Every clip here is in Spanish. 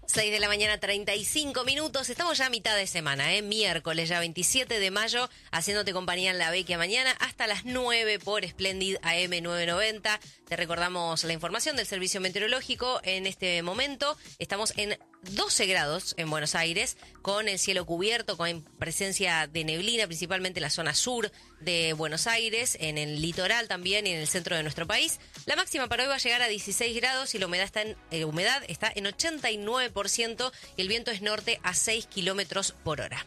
6 de la mañana, 35 minutos. Estamos ya a mitad de semana, miércoles, ya 27 de mayo, haciéndote compañía en la Vecchia mañana hasta las 9 por Splendid AM 990. Te recordamos la información del Servicio Meteorológico. En este momento estamos en 12 grados en Buenos Aires, con el cielo cubierto, con presencia de neblina, principalmente en la zona sur de Buenos Aires, en el litoral también y en el centro de nuestro país. La máxima para hoy va a llegar a 16 grados y la humedad está en 89% y el viento es norte a 6 kilómetros por hora.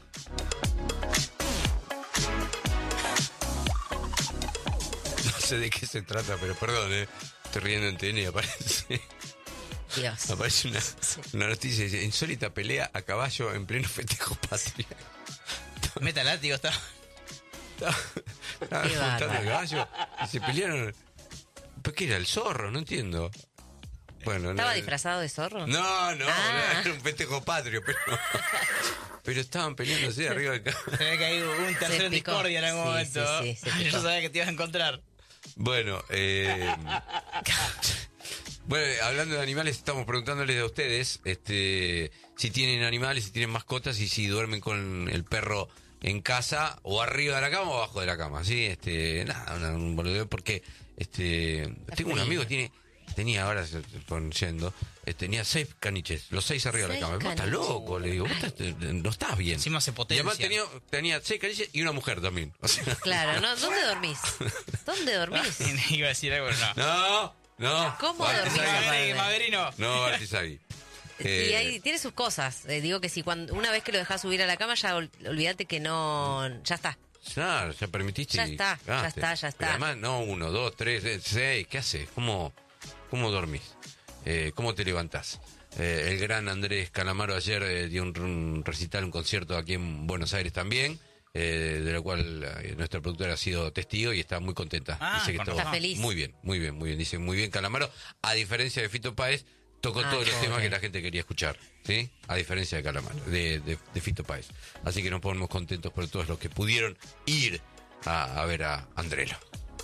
No sé de qué se trata, pero perdón, estoy riendo en TN y aparece... Dios. Aparece una noticia, dice, insólita pelea a caballo en pleno festejo patria. Meta látigo, está. Estaban juntando el caballo y se pelearon. ¿Pero qué era? ¿El zorro? No entiendo. Bueno, ¿Estaba disfrazado de zorro? No, era un festejo patrio, pero estaban peleándose arriba del caballo. Se ve que hay un tercero en discordia en algún momento. Sí, yo sabía que te ibas a encontrar. Bueno, bueno, hablando de animales, estamos preguntándoles a ustedes si tienen animales, si tienen mascotas y si duermen con el perro en casa o arriba de la cama o abajo de la cama, ¿sí? Nada, un boludeo, porque tengo un amigo que tenía, ahora se ponen yendo, tenía 6 caniches, los 6 arriba de la cama. Vos estás loco, le digo, no estás bien. Encima se potencia. Y además tenía 6 caniches y una mujer también. O sea, claro, ¿no? ¿Dónde dormís? ¿Dónde dormís? Iba a decir algo, no. ¿Cómo dormís? Maverino. No, Artisagui. Y ahí tiene sus cosas. Digo que si una vez que lo dejas subir a la cama, ya olvídate que no... Ya está. Ya permitiste. Ya está. Pero además, no 1, 2, 3, 6. ¿Qué haces? ¿Cómo dormís? ¿Cómo te levantás? El gran Andrés Calamaro ayer dio un recital, un concierto aquí en Buenos Aires también, de lo cual nuestra productora ha sido testigo y está muy contenta. Dice que está feliz. Muy bien. Dice muy bien Calamaro. A diferencia de Fito Páez, tocó todos los temas que la gente quería escuchar, ¿sí? A diferencia de Calamaro, de Fito Páez. Así que nos ponemos contentos por todos los que pudieron ir a ver a Andrelo.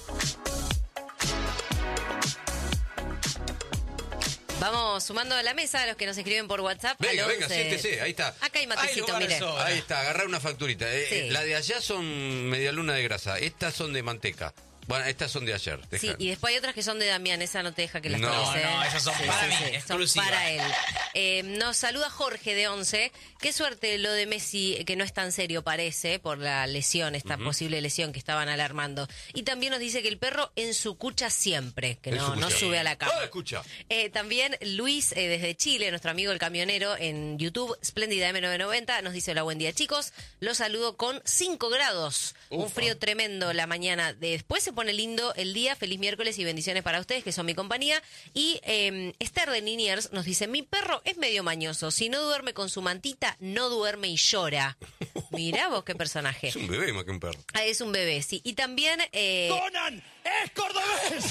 Vamos sumando a la mesa a los que nos escriben por WhatsApp. Venga, siéntese, ahí está. Acá hay matecito, mire. Ahí está, agarrar una facturita. Sí. La de allá son media luna de grasa, estas son de manteca. Bueno, estas son de ayer. Sí, y después hay otras que son de Damián, esa no te deja que las conoces. No, esas son para mí, son exclusivas. para él. Nos saluda Jorge de 11. Qué suerte lo de Messi, que no es tan serio parece, por la lesión, esta posible lesión que estaban alarmando. Y también nos dice que el perro en su cucha siempre, que no sube a la cama. Escucha. También Luis, desde Chile, nuestro amigo el camionero, en YouTube, Splendida M990, nos dice: hola, buen día, chicos. Los saludo con 5 grados. Un frío tremendo la mañana. Después se pone lindo el día. Feliz miércoles y bendiciones para ustedes, que son mi compañía. Y Esther de Liniers nos dice: mi perro es medio mañoso. Si no duerme con su mantita, no duerme y llora. Mirá vos qué personaje. Es un bebé más que un perro. Es un bebé, sí. Y también... ¡Conan es cordobés!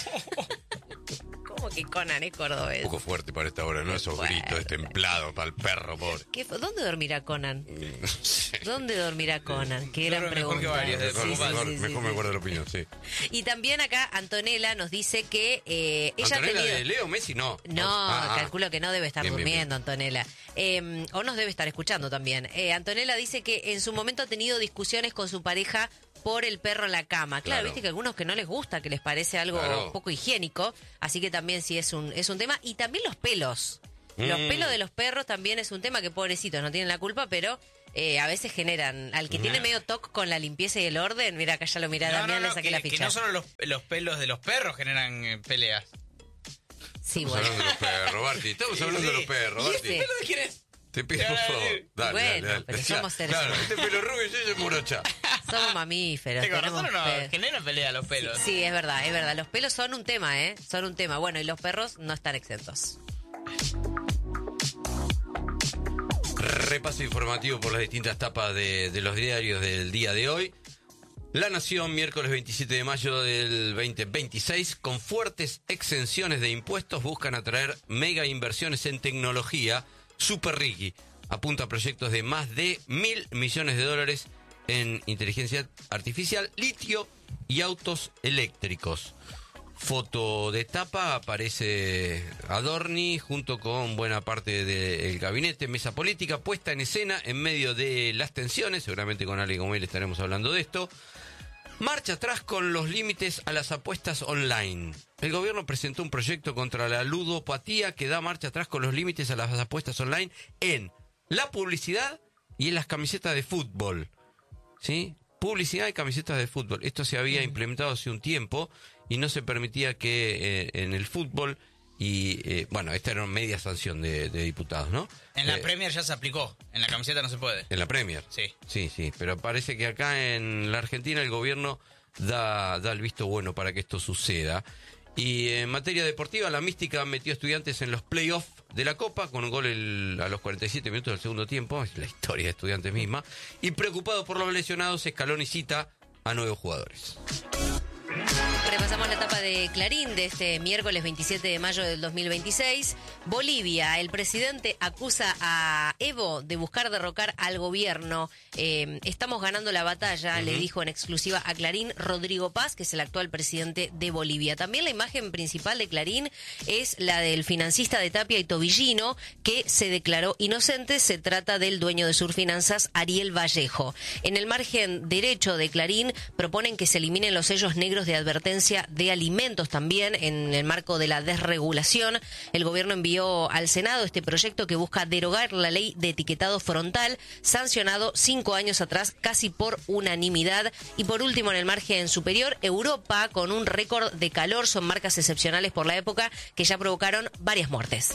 ¿Cómo que Conan es cordobés? Un poco fuerte para esta hora, ¿no? Esos gritos templados para el perro, pobre. ¿Dónde dormirá Conan? No sé. ¿Dónde dormirá Conan? Qué gran pregunta. Mejor que varios. Mejor me guardo la opinión, sí. Y también acá Antonella nos dice que ella ¿Antonella ha tenido... de Leo Messi? No. Calculo que no debe estar durmiendo, Antonella. O nos debe estar escuchando también. Antonella dice que en su momento ha tenido discusiones con su pareja por el perro en la cama. Claro, viste que a algunos que no les gusta, que les parece algo poco higiénico, así que también sí es un tema. Y también los pelos. Los pelos de los perros también es un tema que pobrecitos no tienen la culpa, pero a veces generan... Al que tiene medio toque con la limpieza y el orden, mira, acá ya lo mira Damián, le saqué la ficha. Que no solo los pelos de los perros generan peleas. Sí, Estamos hablando de los perros, Barty. Estamos hablando de los perros, ¿Y Barty. este pelo de quién es? Te pido, por favor. Dale. Pero somos seres Claro, humanos. este pelo rubio y yo soy morocha. Somos mamíferos. Con tenemos razón no pelos. generan pelea los pelos. Sí, es verdad. Los pelos son un tema, Son un tema. Bueno, y los perros no están exentos. Repaso informativo por las distintas tapas de los diarios del día de hoy. La Nación, miércoles 27 de mayo del 2026, con fuertes exenciones de impuestos, buscan atraer mega inversiones en tecnología. Super Ricky apunta a proyectos de más de $1.000 millones en inteligencia artificial, litio y autos eléctricos. foto de tapa aparece Adorni junto con buena parte del gabinete, mesa política, puesta en escena en medio de las tensiones, seguramente con Ale Gomel estaremos hablando de esto. Marcha atrás con los límites a las apuestas online. El gobierno presentó un proyecto contra la ludopatía que da marcha atrás con los límites a las apuestas online en la publicidad y en las camisetas de fútbol. ¿Sí? Publicidad y camisetas de fútbol. Esto se había implementado hace un tiempo y no se permitía que en el fútbol esta era media sanción de diputados, ¿no? En la Premier ya se aplicó, en la camiseta no se puede. En la Premier. Sí. Sí, pero parece que acá en la Argentina el gobierno da el visto bueno para que esto suceda. Y en materia deportiva, la Mística metió a Estudiantes en los playoffs de la Copa con un gol a los 47 minutos del segundo tiempo, es la historia de Estudiantes misma. Y preocupado por los lesionados, Scaloni cita a 9 jugadores. Repasamos la etapa de Clarín de este miércoles 27 de mayo del 2026. Bolivia, el presidente acusa a Evo de buscar derrocar al gobierno. Estamos ganando la batalla, le dijo en exclusiva a Clarín Rodrigo Paz, que es el actual presidente de Bolivia. También la imagen principal de Clarín es la del financista de Tapia y Tobillino, que se declaró inocente. Se trata del dueño de Surfinanzas, Ariel Vallejo. En el margen derecho de Clarín proponen que se eliminen los sellos negros de advertencia de alimentos también en el marco de la desregulación. El gobierno envió al Senado este proyecto que busca derogar la ley de etiquetado frontal, sancionado 5 años atrás casi por unanimidad. Y por último, en el margen superior, Europa, con un récord de calor, son marcas excepcionales por la época que ya provocaron varias muertes.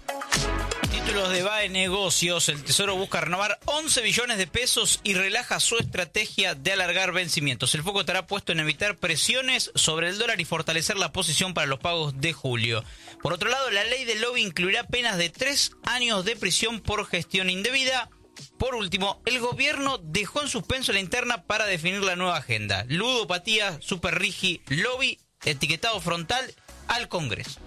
Títulos de BAE Negocios. El Tesoro busca renovar 11 billones de pesos y relaja su estrategia de alargar vencimientos. El foco estará puesto en evitar presiones sobre el dólar y fortalecer la posición para los pagos de julio. Por otro lado, la ley del lobby incluirá penas de 3 años de prisión por gestión indebida. Por último, el gobierno dejó en suspenso la interna para definir la nueva agenda. Ludopatía, superrigi, lobby, etiquetado frontal al Congreso.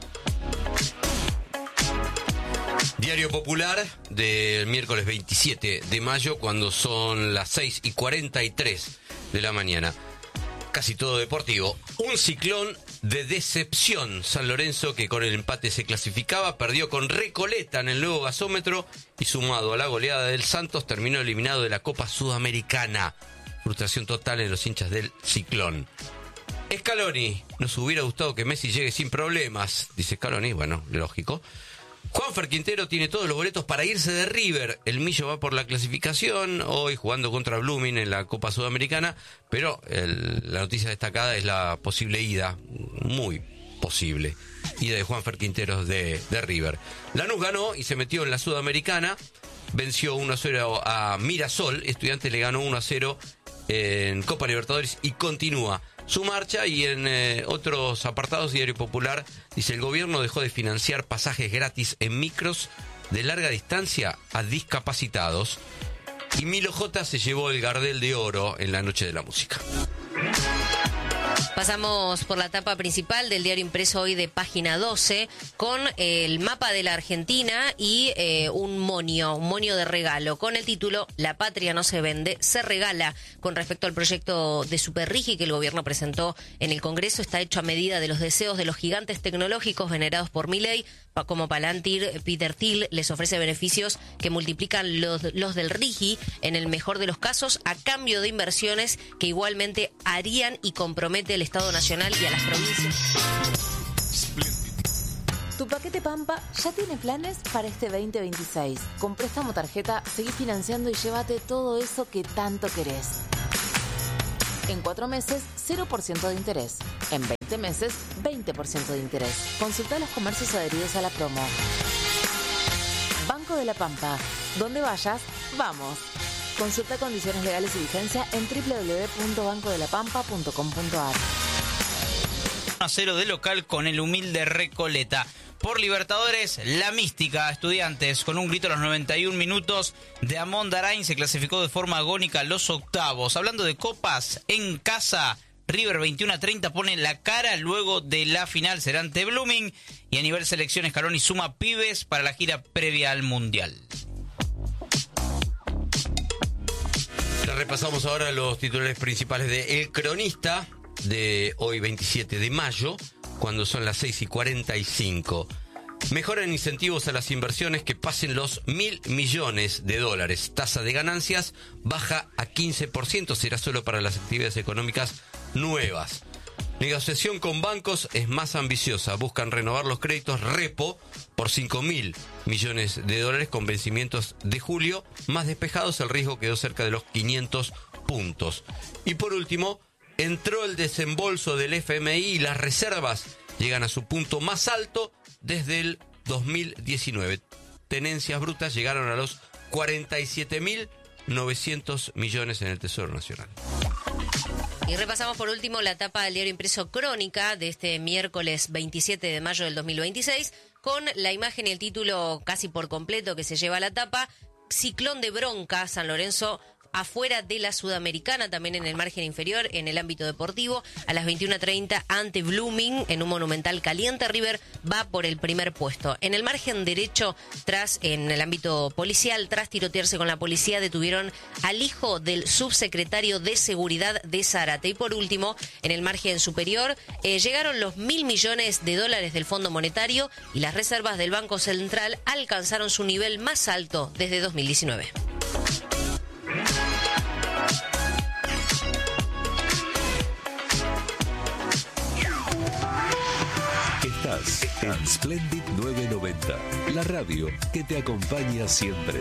Diario Popular del miércoles 27 de mayo, cuando son las 6:43 de la mañana. Casi todo deportivo. Un ciclón de decepción. San Lorenzo, que con el empate se clasificaba, perdió con Recoleta en el nuevo gasómetro y, sumado a la goleada del Santos, terminó eliminado de la Copa Sudamericana. Frustración total en los hinchas del ciclón. Scaloni: nos hubiera gustado que Messi llegue sin problemas, dice Scaloni. Bueno, lógico. Juanfer Quintero tiene todos los boletos para irse de River. El Millo va por la clasificación, hoy jugando contra Blooming en la Copa Sudamericana, pero la noticia destacada es la posible ida, muy posible, ida de Juanfer Quintero de River. Lanús ganó y se metió en la Sudamericana, venció 1-0 a Mirasol. Estudiantes le ganó 1-0 en Copa Libertadores y continúa su marcha. Y en otros apartados, Diario Popular dice: el gobierno dejó de financiar pasajes gratis en micros de larga distancia a discapacitados. Y Milo J se llevó el Gardel de Oro en la Noche de la Música. Pasamos por la tapa principal del diario impreso hoy de Página 12 con el mapa de la Argentina y un monio de regalo con el título "La patria no se vende, se regala". Con respecto al proyecto de Superrigi que el gobierno presentó en el Congreso, está hecho a medida de los deseos de los gigantes tecnológicos venerados por Milei, como Palantir. Peter Thiel les ofrece beneficios que multiplican los del Rigi en el mejor de los casos, a cambio de inversiones que igualmente harían y compromete el Estado Nacional y a las provincias. Tu paquete Pampa ya tiene planes para este 2026. Con préstamo tarjeta, seguí financiando y llévate todo eso que tanto querés. En 4 meses, 0% de interés. En 20 meses, 20% de interés. Consulta los comercios adheridos a la promo. Banco de la Pampa. Donde vayas, vamos. Consulta condiciones legales y vigencia en www.bancodelapampa.com.ar. 1-0 de local con el humilde Recoleta. Por Libertadores, la Mística. Estudiantes, con un grito a los 91 minutos de Amon Darain, se clasificó de forma agónica a los octavos. Hablando de copas, en casa, River 21-30 pone la cara luego de la final, será ante Blooming. Y a nivel selección, Scaloni suma pibes para la gira previa al Mundial. Repasamos ahora los titulares principales de El Cronista de hoy 27 de mayo. cuando son las 6:45. Mejoran incentivos a las inversiones que pasen los $1.000 millones. Tasa de ganancias baja a 15%, será solo para las actividades económicas nuevas. Negociación con bancos es más ambiciosa. Buscan renovar los créditos repo por $5.000 millones con vencimientos de julio. Más despejados, el riesgo quedó cerca de los 500 puntos. Y por último, entró el desembolso del FMI y las reservas llegan a su punto más alto desde el 2019. Tenencias brutas llegaron a los 47.900 millones en el Tesoro Nacional. Y repasamos por último la tapa del diario impreso Crónica de este miércoles 27 de mayo del 2026, con la imagen y el título casi por completo que se lleva a la tapa: Ciclón de bronca, San Lorenzo afuera de la Sudamericana, también en el margen inferior, en el ámbito deportivo. A las 21:30 ante Blooming, en un monumental caliente, River va por el primer puesto. En el margen derecho, en el ámbito policial, tras tirotearse con la policía, detuvieron al hijo del subsecretario de Seguridad de Zárate. Y por último, en el margen superior, llegaron los $1.000 millones del Fondo Monetario y las reservas del Banco Central alcanzaron su nivel más alto desde 2019. Estás en Splendid 990, la radio que te acompaña siempre.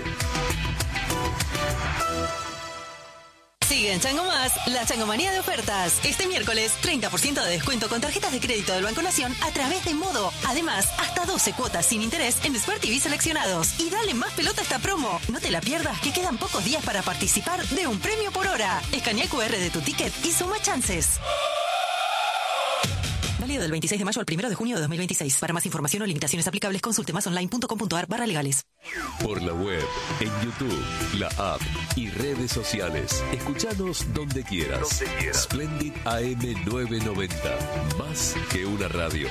Sigue en Chango Más, la changomanía de ofertas. Este miércoles, 30% de descuento con tarjetas de crédito del Banco Nación a través de Modo. Además, hasta 12 cuotas sin interés en Smart TV seleccionados. Y dale más pelota a esta promo. No te la pierdas, que quedan pocos días para participar de un premio por hora. Escanea el QR de tu ticket y suma chances. Válido del 26 de mayo al 1 de junio de 2026. Para más información o limitaciones aplicables, consulte masonline.com.ar/legales. Por la web, en YouTube, la app y redes sociales. Escuchanos donde quieras. Splendid AM 990. Más que una radio.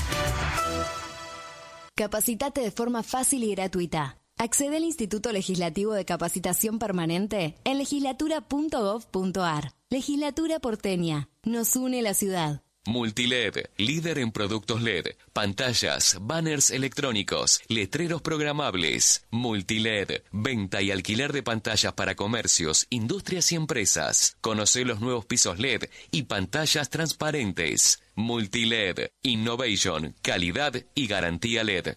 Capacitate de forma fácil y gratuita. Accede al Instituto Legislativo de Capacitación Permanente en legislatura.gov.ar. Legislatura porteña. Nos une la ciudad. Multiled, líder en productos LED, pantallas, banners electrónicos, letreros programables. Multiled, venta y alquiler de pantallas para comercios, industrias y empresas. Conoce los nuevos pisos LED y pantallas transparentes. Multiled, innovation, calidad y garantía LED.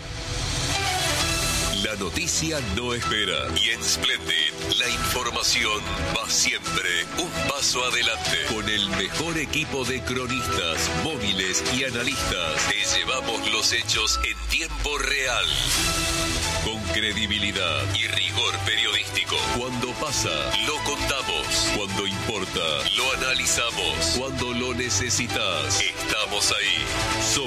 La noticia no espera. Y en Splendid, la información va siempre un paso adelante. Con el mejor equipo de cronistas, móviles y analistas, te llevamos los hechos en tiempo real. Con credibilidad y rigor periodístico. Cuando pasa, lo contamos. Cuando importa, lo analizamos. Cuando lo necesitas, estamos ahí. Somos